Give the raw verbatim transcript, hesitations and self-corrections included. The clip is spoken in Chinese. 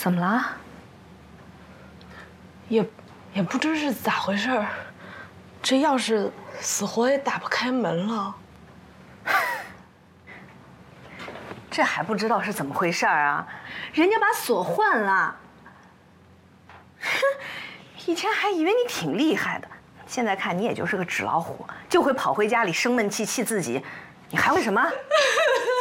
怎么了？ 也也不知是咋回事儿，这钥匙死活也打不开门了。 这还不知道是怎么回事啊？人家把锁换了。哼，以前还以为你挺厉害的，现在看你也就是个纸老虎，就会跑回家里生闷气气自己，你还会什么？